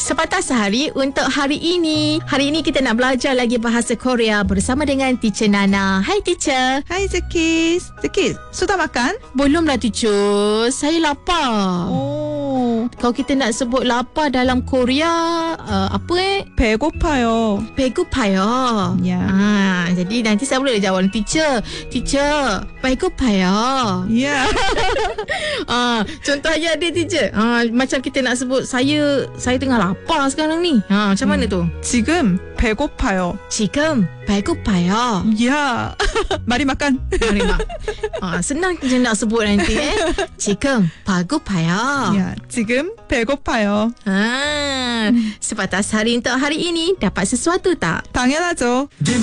Sepatah Sehari untuk hari ini. Hari ini kita nak belajar lagi bahasa Korea bersama dengan Teacher Nana. Hai Teacher. Hai Zekis. Zekis, sudah makan? Belum lah Teacher. Saya lapar. Oh, Kalau kita nak sebut lapar dalam Korea, 배고파요. 배고파요. Ya. Jadi nanti saya boleh jawab Teacher, 배고파요. Ya. Contoh ayat dia Teacher. Macam kita nak sebut saya tengah lapar sekarang ni. Macam mana tu? 지금 배고파요. 지금 배고파요. Ya. Mari makan. Mari mak. Senang je nak sebut nanti 지금 배고파요. Ya, 지금 배고파요. Sepatah Sehari untuk hari ini dapat sesuatu tak? 당연하죠.